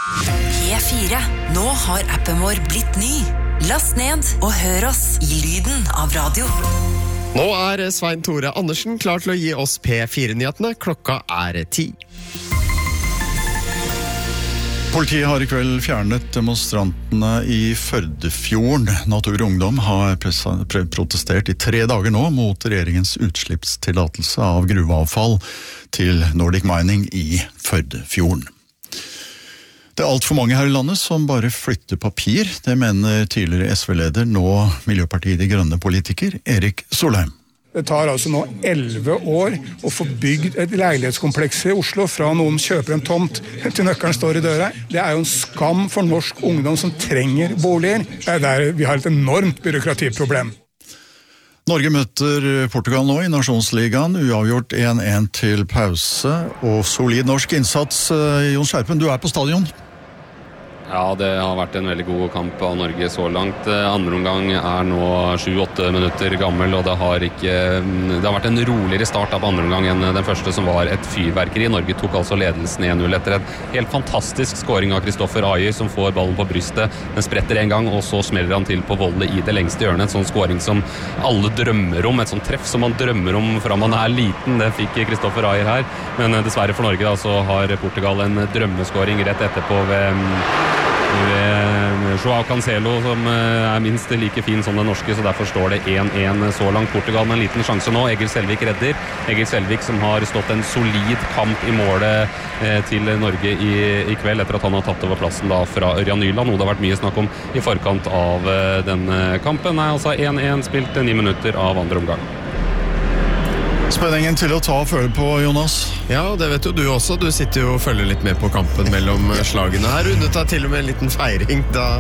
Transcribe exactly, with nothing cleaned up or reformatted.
P fire. Nå har appen vår blitt ny. Last ned og hør oss i lyden av radio. Nå er Svein Tore Andersen klar til å gi oss P fire-nyhetene. Klokka er ti. Politiet har i kveld fjernet demonstrantene i Førdefjorden. Natur og Ungdom har protestert i tre dager nå mot regjeringens utslippstillatelse av gruveavfall til Nordic Mining i Førdefjorden. Det er alt for mange her i landet som bare flytter papir. Det mener tidligere S V-leder, nå Miljøpartiet De Grønne politiker, Erik Solheim. Det tar altså nå elleve år å få bygd et leilighetskompleks i Oslo fra noen kjøper en tomt til nøkkelen står i døra. Det er jo en skam for norsk ungdom som trenger boliger. Det er der vi har et enormt byråkratiproblem. Norge møter Portugal nå i Nasjonsligaen, uavgjort en en til pause, og solid norsk innsats. Jon Skjerpen, du er på stadion. Ja, det har vært en veldig god kamp av Norge så langt. Andre omgang er nå sju åtte minutter gammel, og det har, ikke, det har vært en roligere start av andre omgang enn den første, som var et fyrverkeri. Norge tok altså ledelsen en null etter en helt fantastisk scoring av Kristoffer Ajer, som får ballen på brystet. Den spretter en gang, og så smeller han til på volley i det lengste hjørnet. En sånn scoring som alle drømmer om, et sånt treff som man drømmer om fra man er liten. Det fikk Kristoffer Ajer her, men dessverre for Norge da, så har Portugal en drømmescoring rett etterpå ved ved Joao Cancelo, som er minst like fin som den norske, så derfor står det en en så langt. Portugal med en liten sjanse nå. Egil Selvik redder. Egil Selvik som har stått en solid kamp i målet til Norge i, i kveld, etter at han har tatt over plassen da fra Ørjan Nyland, noe det har vært mye snakk om i forkant av den kampen. Nei, altså en en spilt ni minutter av andre omgang. Spenningen til å ta og føle på, Jonas. Ja, det vet jo du også. Du sitter jo og følger litt med på kampen mellom slagene her. Rundet deg til og med en liten feiring da